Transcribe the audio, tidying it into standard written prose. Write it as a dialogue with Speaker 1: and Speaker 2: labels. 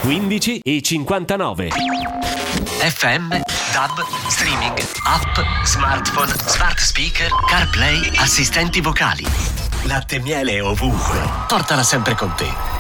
Speaker 1: 15 e 59.
Speaker 2: FM, DAB, streaming, app, smartphone, smart speaker, CarPlay, assistenti vocali. Latte e miele ovunque. Portala sempre con te.